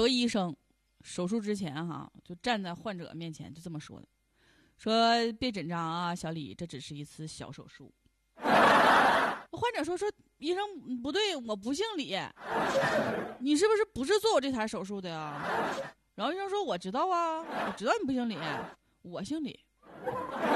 个医生手术之前就站在患者面前就这么说的，说别紧张啊，小李，这只是一次小手术。患者说医生不对，我不姓李，你是不是做我这台手术的呀？然后医生说我知道啊，我知道你不姓李，我姓李。